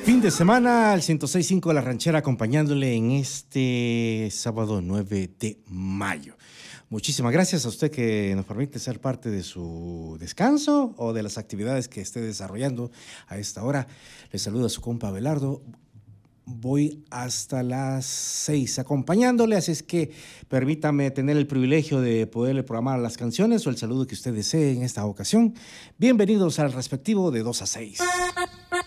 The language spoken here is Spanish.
Fin de semana, al 106.5 La Ranchera, acompañándole en este sábado 9 de mayo. Muchísimas gracias a usted que nos permite ser parte de su descanso o de las actividades que esté desarrollando a esta hora. Le saluda su compa Abelardo. Voy hasta las 6 acompañándole, así es que permítame tener el privilegio de poderle programar las canciones o el saludo que usted desee en esta ocasión. Bienvenidos al respectivo de 2 a 6.